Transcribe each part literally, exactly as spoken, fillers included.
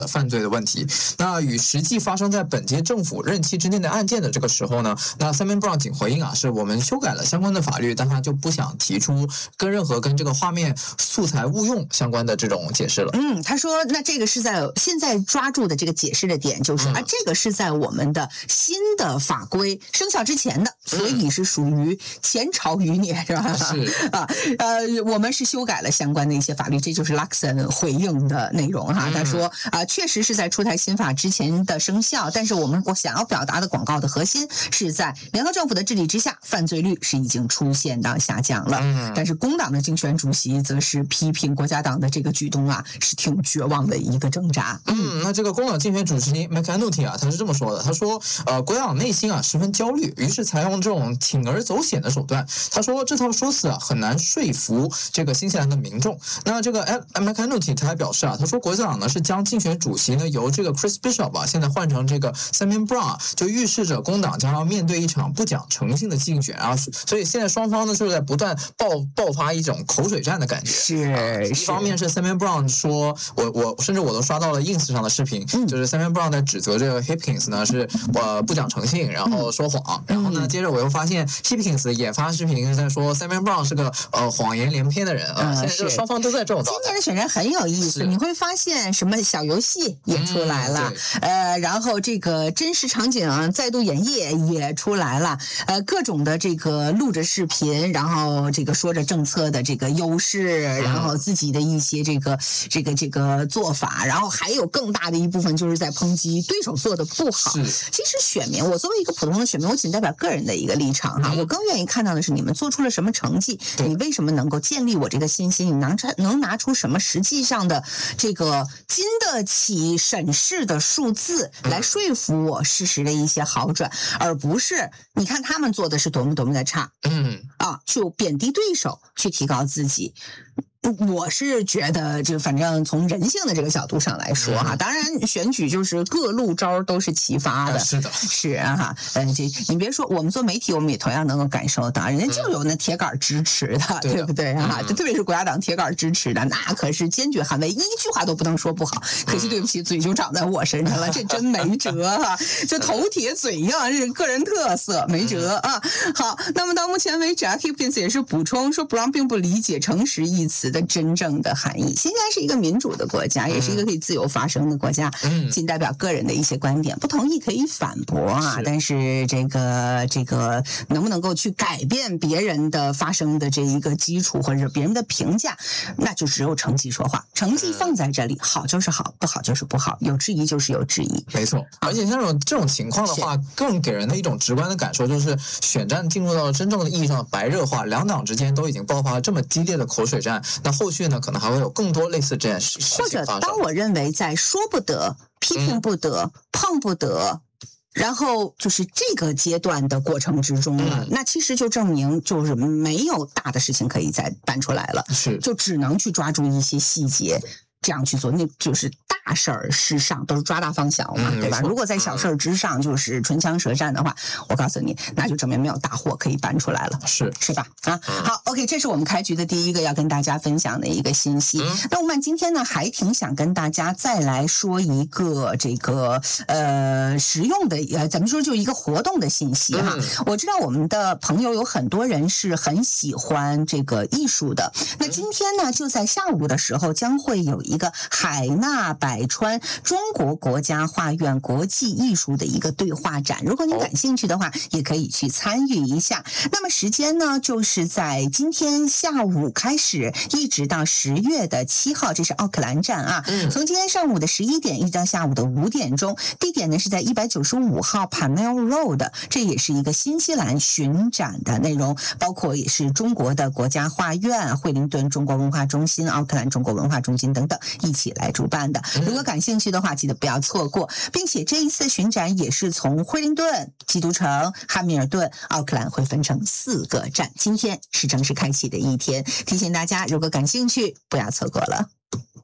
犯罪的问题。那与实际发生在本届政府任期之内的案件的这个时候呢，那 Simon Brown 仅回应啊，是我们修改了相关的法律，但他就不想提出跟任何跟这个画面素材误用相关的这种解释了。 嗯，他说那这个是在现在抓住的这个解释的点就是、嗯、啊，这个是在我们的新的法规生效之前的，所以是属于前朝余孽，是吧？ 是啊，呃，我们是修改了相关的一些法律，这就是 Luxon 回应的内容哈。他说啊，确实是在出台新法之前的生效，但是我们我想要表达的广告的核心是在联合政府的治理之下，犯罪率是已经出现到下降了。嗯、但是工党的竞选主席则是批评国家党的这个举动啊，是挺绝望的一个挣扎。 嗯，那这个工党竞选主席 McAnulty 啊，他是这么说的，他说，呃，国家党内心啊十分焦虑，于是采用这种铤而走险的手段。他说这套说辞啊很难说服这个新西兰的民众。那这个 McAnulty 他还表示啊，他说国家党呢是将竞选主席呢由这个 Chris Bishop 啊，现在换成这个 Simon Brown， 就预示着工党将要面对一场不讲诚信的竞选啊，所以现在双方呢就是在不断爆爆发一种口水战的感觉。 是， 啊、一方面是 Simon Brown 说，我我甚至我都刷到了 ins 上的视频，嗯、就是 Simon Brown 在指责这个 Hipkins 呢是呃不讲诚信，然后说谎，嗯、然后呢接着我又发现 Hipkins 也发视频是在说 Simon Brown 是个呃谎言连篇的人啊，嗯、现在这个双方都在这种。 今年的选战很有意思，你会发现什么小游戏也出来了，嗯、呃，然后这个真实场景再度演绎也出来了，呃，各种的这个录着视频，然后这个说着政策的这个优势，然后自己的一些这个这个这个做法，然后还有更大的一部分就是在抨击对手做的不好。其实选民，我作为一个普通的选民，我仅代表个人的一个立场哈，我更愿意看到的是你们做出了什么成绩，你为什么能够建立我这个信心，你能能拿出什么实际上的这个经得起审视的数字来说服我事实的一些好转，而不是你看他们做的是多么多么的差，嗯啊，就贬低对手，去提高自己。我是觉得，就反正从人性的这个角度上来说哈，当然选举就是各路招都是齐发的， 是的， 是啊哈，嗯，这你别说，我们做媒体，我们也同样能够感受到，人家就有那铁杆支持的，嗯、对不对啊？特别是国家党铁杆支持的，那可是坚决捍卫，一句话都不能说不好。可惜对不起，嘴就长在我身上了，这真没辙哈，这头铁嘴硬，这是个人特色，没辙啊。好，那么到目前为止啊 ，Hipkins 也是补充说，Brown 并不理解诚实一词的真正的含义。新西兰是一个民主的国家，也是一个可以自由发声的国家，嗯，仅代表个人的一些观点，不同意可以反驳啊，是但是这个这个能不能够去改变别人的发声的这一个基础，或者是别人的评价，那就只有成绩说话，成绩放在这里，好就是好，不好就是不好，有质疑就是有质疑， 没错。而且像这种这种情况的话，更给人的一种直观的感受就是，选战进入到了真正的意义上的白热化，两党之间都已经爆发了这么激烈的口水战，那后续呢，可能还会有更多类似这件事情发生。 或者，当我认为在说不得、批评不得、嗯、碰不得，然后就是这个阶段的过程之中呢，嗯、那其实就证明就是没有大的事情可以再搬出来了， 是， 就只能去抓住一些细节。这样去做，那就是大事儿事上都是抓大放小嘛，嗯、对吧？如果在小事儿之上就是唇枪舌战的话，我告诉你，那就证明没有大祸可以搬出来了， 是是吧？啊，好 ，OK， 这是我们开局的第一个要跟大家分享的一个信息。嗯、那我们今天呢，还挺想跟大家再来说一个这个呃实用的呃，咱们说就一个活动的信息哈。嗯、我知道我们的朋友有很多人是很喜欢这个艺术的，那今天呢，就在下午的时候将会有一个海纳百川中国国家画院国际艺术的一个对话展，如果您感兴趣的话，也可以去参与一下。那么时间呢，就是在今天下午开始，一直到十月的七号，这是奥克兰站啊。从今天上午的十一点一直到下午的五点钟，地点呢是在一百九十五号 Parnell Road， 这也是一个新西兰巡展的内容，包括也是中国的国家画院、惠灵顿中国文化中心、奥克兰中国文化中心等等一起来主办的。如果感兴趣的话，记得不要错过。并且这一次巡展也是从惠灵顿、基督城、汉密尔顿、奥克兰会分成四个站。今天是正式开启的一天，提醒大家，如果感兴趣，不要错过了。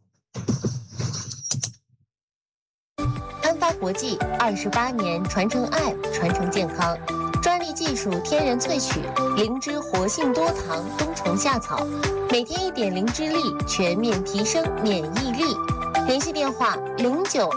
安发国际二十八年传承爱，传承健康，专利技术天然萃取，灵芝活性多糖冬虫夏草，每天一点灵芝粒，全面提升免疫力。 联系电话零九。